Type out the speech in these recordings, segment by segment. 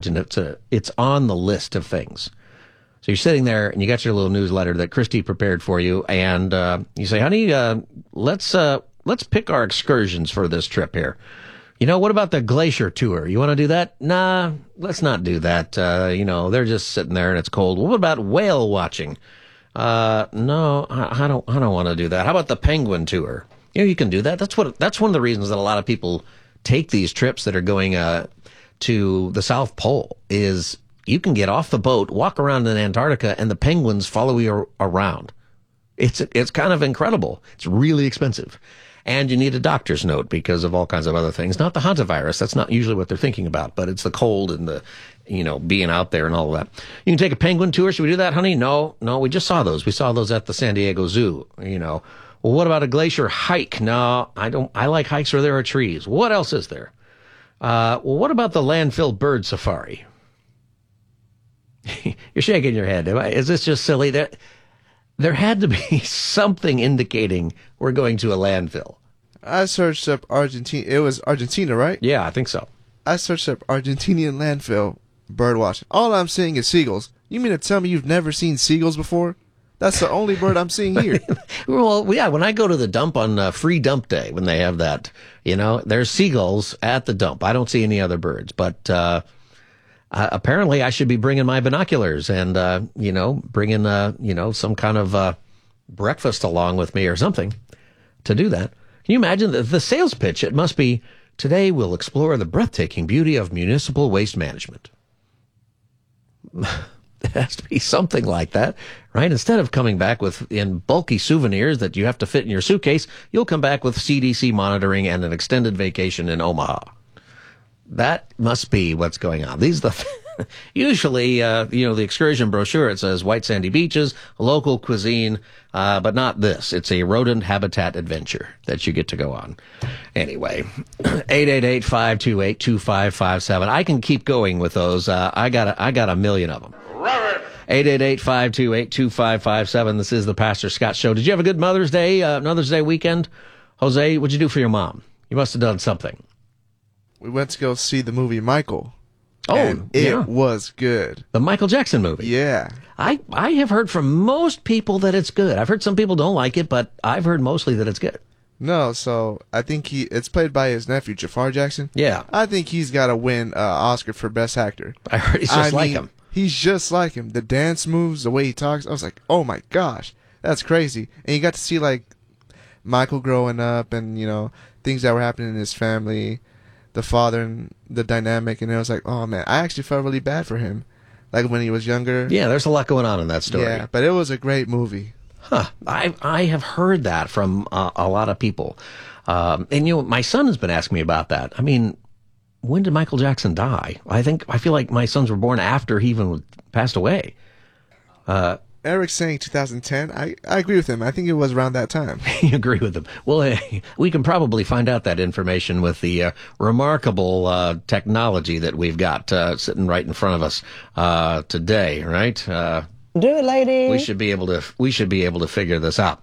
and it's on the list of things. So you're sitting there and you got your little newsletter that Christy prepared for you, and you say, honey, let's pick our excursions for this trip here. What about the glacier tour? You want to do that? Nah, let's not do that. They're just sitting there and it's cold. What about whale watching? No, I don't want to do that. How about the penguin tour? You can do that. That's one of the reasons that a lot of people take these trips that are going to the South Pole is you can get off the boat, walk around in Antarctica, and the penguins follow you around. It's kind of incredible. It's really expensive. And you need a doctor's note because of all kinds of other things. Not the hantavirus. That's not usually what they're thinking about, but it's the cold and the, being out there and all of that. You can take a penguin tour. Should we do that, honey? No, we just saw those. We saw those at the San Diego Zoo, Well, what about a glacier hike? No, I don't. I like hikes where there are trees. What else is there? What about the landfill bird safari? You're shaking your head. Is this just silly? There had to be something indicating we're going to a landfill. I searched up Argentina. It was Argentina, right? Yeah, I think so. I searched up Argentinian landfill bird watching. All I'm seeing is seagulls. You mean to tell me you've never seen seagulls before? That's the only bird I'm seeing here. Well, yeah, when I go to the dump on free dump day, when they have that, there's seagulls at the dump. I don't see any other birds, but apparently I should be bringing my binoculars and, bringing, some kind of breakfast along with me or something to do that. Can you imagine the sales pitch? It must be, today we'll explore the breathtaking beauty of municipal waste management. It has to be something like that, right? Instead of coming back in bulky souvenirs that you have to fit in your suitcase, you'll come back with CDC monitoring and an extended vacation in Omaha. That must be what's going on. These are usually, the excursion brochure, it says white sandy beaches, local cuisine, but not this. It's a rodent habitat adventure that you get to go on. Anyway, 888-528-2557. I can keep going with those. I got a million of them. 888-528-2557. This is the Pastor Scott Show. Did you have a good Mother's Day weekend? Jose, what'd you do for your mom? You must have done something. We went to go see the movie Michael. Oh, and it was good. The Michael Jackson movie. Yeah. I have heard from most people that it's good. I've heard some people don't like it, but I've heard mostly that it's good. No, so I think it's played by his nephew, Jafar Jackson. Yeah. I think he's got to win Oscar for Best Actor. I heard he's just like him. He's just like him. The dance moves, the way he talks. I was like, oh my gosh, that's crazy. And you got to see like Michael growing up and, things that were happening in his family, the father and the dynamic. And it was like, oh man, I actually felt really bad for him. Like when he was younger. Yeah, there's a lot going on in that story. Yeah, but it was a great movie. Huh. I have heard that from a lot of people. And, my son has been asking me about that. I mean, when did Michael Jackson die? I feel like my sons were born after he even passed away. Eric's saying 2010. I agree with him. I think it was around that time. You agree with him? Well, we can probably find out that information with the remarkable technology that we've got sitting right in front of us today, right? Do it, lady. We should be able to figure this out.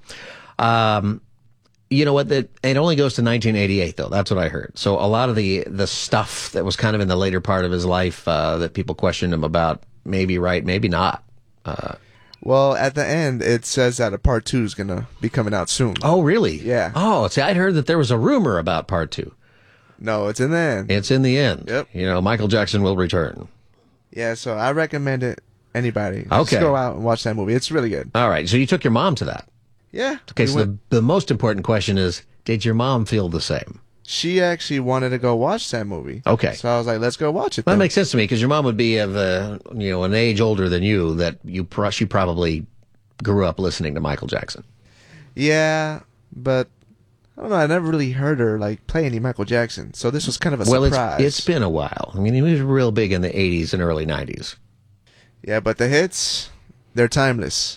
You know what? It only goes to 1988, though. That's what I heard. So a lot of the stuff that was kind of in the later part of his life that people questioned him about, maybe right, maybe not. Well, at the end, it says that a part 2 is going to be coming out soon. Oh, really? Yeah. Oh, see, I'd heard that there was a rumor about part 2. No, it's in the end. It's in the end. Yep. Michael Jackson will return. Yeah, so I recommend it. Anybody. Okay. Just go out and watch that movie. It's really good. All right. So you took your mom to that. Yeah. Okay, so the most important question is, did your mom feel the same? She actually wanted to go watch that movie. Okay. So I was like, let's go watch it That then. makes sense to me, because your mom would be of an age older than you, that she probably grew up listening to Michael Jackson. Yeah, but I don't know. I never really heard her play any Michael Jackson, so this was kind of a surprise. It's been a while. I mean, he was real big in the 80s and early 90s. Yeah, but the hits, they're timeless.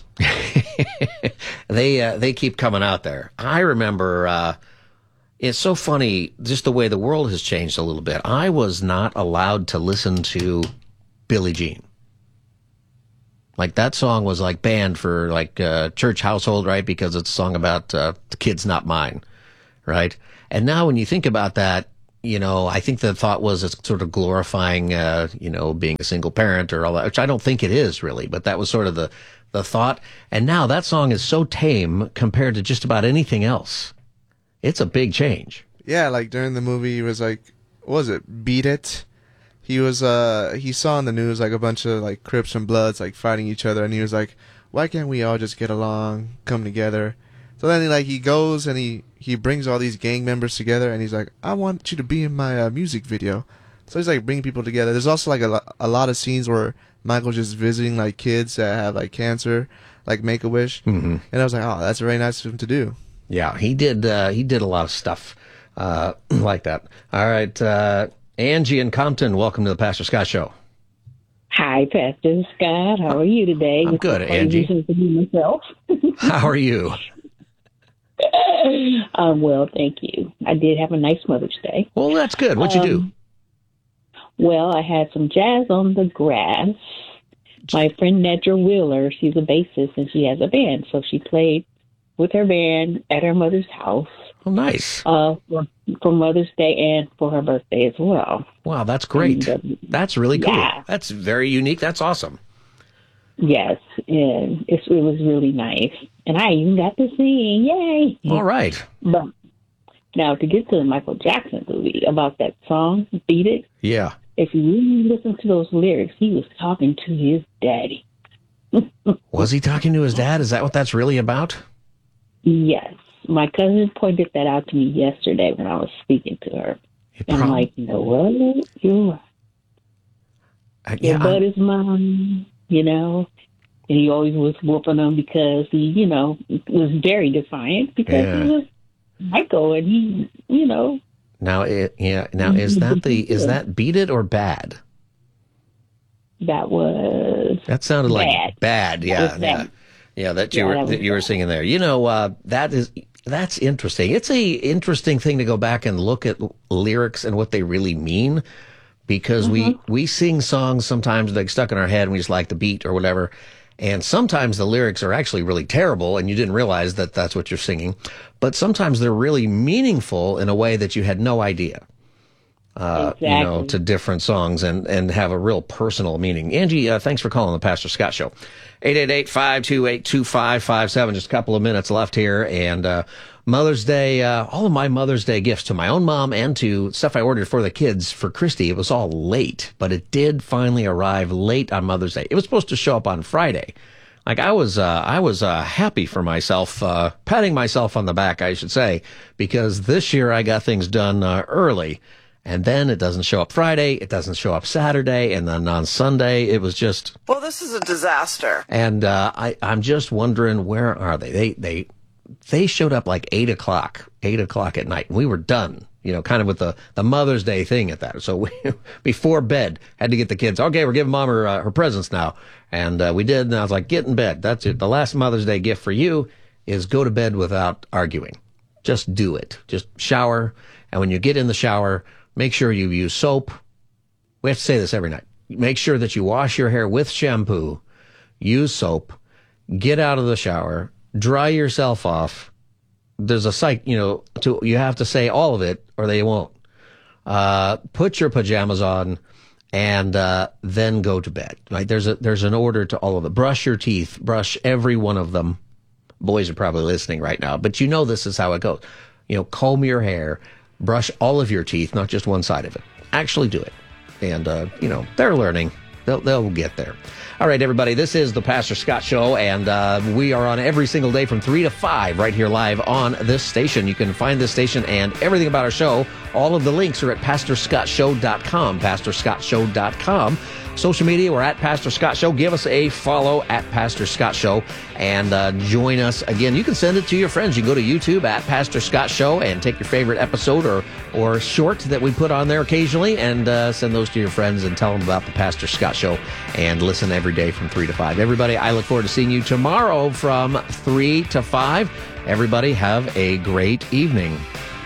They keep coming out there. I remember, it's so funny, just the way the world has changed a little bit. I was not allowed to listen to Billie Jean. That song was banned for church household, right? Because it's a song about the kids, not mine, right? And now when you think about that, I think the thought was it's sort of glorifying, being a single parent or all that, which I don't think it is really, but that was sort of the thought. And now that song is so tame compared to just about anything else. It's a big change. Yeah, like during the movie, he was like, what was it? Beat It. He was, he saw in the news like a bunch of like Crips and Bloods like fighting each other, and he was like, why can't we all just get along, come together? So then he goes and he brings all these gang members together, and he's like, I want you to be in my music video. So he's like bringing people together. There's also like a lot of scenes where Michael's just visiting like kids that have like cancer, like Make-A-Wish. Mm-hmm. And I was like, oh, that's very nice of him to do. Yeah, he did a lot of stuff like that. All right, Angie in Compton, welcome to the Pastor Scott Show. Hi, Pastor Scott. How are you today? I'm good, Angie. Myself. How are you? Well, thank you. I did have a nice Mother's Day. Well, that's good. What'd you do? Well, I had some jazz on the grass. My friend Nedra Wheeler, she's a bassist, and she has a band. So she played with her band at her mother's house. Oh, nice. For Mother's Day and for her birthday as well. Wow, that's great. And, that's really cool. Yeah. That's very unique. That's awesome. Yes, and it was really nice. And I even got to sing. Yay! All right. But now, to get to the Michael Jackson movie, about that song, Beat It. Yeah. If you really listen to those lyrics, he was talking to his daddy. Was he talking to his dad? Is that what that's really about? Yes. My cousin pointed that out to me yesterday when I was speaking to her. And I'm like, you know what? You're right. Your butt is mine, And he always was whooping him because he, was very defiant because he was Michael and he, Now, is that Beat It or Bad? That sounded bad. Like bad. Yeah, that you were singing there. That's interesting. It's a interesting thing to go back and look at lyrics and what they really mean, because we sing songs sometimes like stuck in our head and we just like the beat or whatever. And sometimes the lyrics are actually really terrible and you didn't realize that that's what you're singing. But sometimes they're really meaningful in a way that you had no idea. Exactly. To different songs and have a real personal meaning. Angie, thanks for calling the Pastor Scott Show. 888-528-2557. Just a couple of minutes left here. And Mother's Day, all of my Mother's Day gifts to my own mom and to stuff I ordered for the kids for Christy, it was all late. But it did finally arrive late on Mother's Day. It was supposed to show up on Friday. Like I was happy for myself, patting myself on the back, I should say, because this year I got things done early. And then it doesn't show up Friday, it doesn't show up Saturday, and then on Sunday it was just... Well, this is a disaster. And I'm just wondering, where are they? They showed up like 8 o'clock at night, and we were done, kind of with the Mother's Day thing at that. So we, before bed, had to get the kids, okay, we're giving Mom her presents now. And we did, and I was like, get in bed. That's it. The last Mother's Day gift for you is go to bed without arguing. Just do it. Just shower, and when you get in the shower... make sure you use soap. We have to say this every night. Make sure that you wash your hair with shampoo, use soap, get out of the shower, dry yourself off. There's a you have to say all of it or they won't. Put your pajamas on and then go to bed. Right? There's an order to all of it. Brush your teeth, brush every one of them. Boys are probably listening right now, but this is how it goes. Comb your hair. Brush all of your teeth, not just one side of it. Actually do it. And, they're learning. They'll get there. All right, everybody, this is the Pastor Scott Show, and we are on every single day from 3 to 5 right here live on this station. You can find this station and everything about our show. All of the links are at PastorScottShow.com, PastorScottShow.com. Social media, we're at Pastor Scott Show. Give us a follow at Pastor Scott Show and join us. Again, you can send it to your friends. You can go to YouTube at Pastor Scott Show and take your favorite episode or short that we put on there occasionally and send those to your friends and tell them about the Pastor Scott Show and listen every day from 3 to 5. Everybody, I look forward to seeing you tomorrow from 3 to 5. Everybody, have a great evening.